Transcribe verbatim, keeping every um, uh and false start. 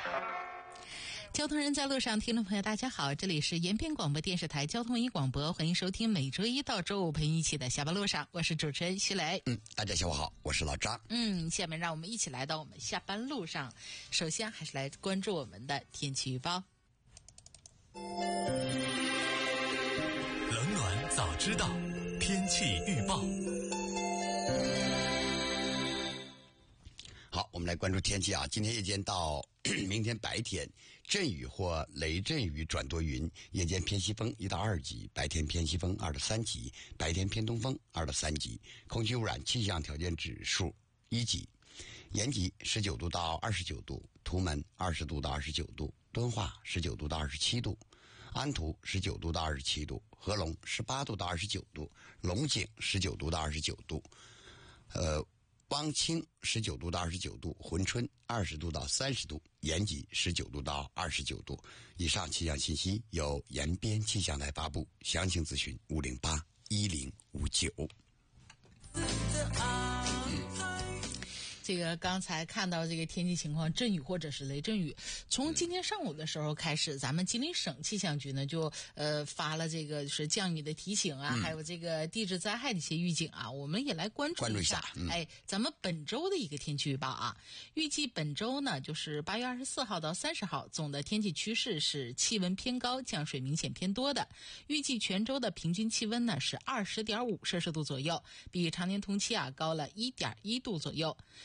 交通人在路上，听众朋友大家好，这里是延边广播电视台交通一广播，欢迎收听每周一到周五陪你一起的下班路上，我是主持人徐雷。 嗯，大家下午好，我是老张。 嗯，下面让我们一起来到我们下班路上，首先还是来关注我们的天气预报。 冷暖早知道，天气预报。 好，我们来关注天气啊。今天夜间到明天白天，阵雨或雷阵雨转多云，夜间偏西风一到二级，白天偏西风二到三级，白天偏东风二到三级。空气污染气象条件指数一级。延吉十九度到二十九度，图门二十度到二十九度，敦化十九度到二十七度，安图十九度到二十七度，合龙十八度到二十九度，龙井十九度到二十九度，呃。汪清十九度到二十九度，珲春二十度到三十度，延吉十九度到二十九度。以上气象信息由延边气象台发布，详情咨询五零八一零五九。 这个刚才看到这个天气情况，阵雨或者是雷阵雨，从今天上午的时候开始，咱们吉林省气象局呢就呃发了这个是降雨的提醒啊，嗯、还有这个地质灾害的一些预警啊，我们也来关注一下。 关注一下嗯、 哎，咱们本周的一个天气预报啊，预计本周呢就是八月二十四号到三十号，总的天气趋势是气温偏高，降水明显偏多的。预计全周的平均气温呢是二十点五摄氏度左右，比常年同期啊高了一点一度左右。